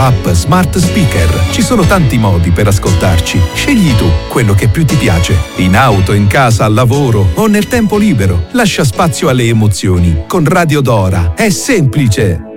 app, smart speaker. Ci sono tanti modi per ascoltarci. Scegli tu quello che più ti piace. In auto, in casa, al lavoro o nel tempo libero. Lascia spazio alle emozioni. Con Radio Dora è semplice.